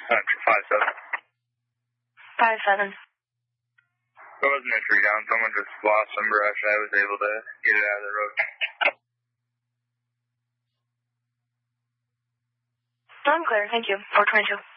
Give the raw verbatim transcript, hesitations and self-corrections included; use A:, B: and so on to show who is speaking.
A: five seven.
B: Five seven.
A: There wasn't a tree down. Someone just lost some brush. I was able to get it out of the road.
B: I'm clear. Thank you. four twenty-two.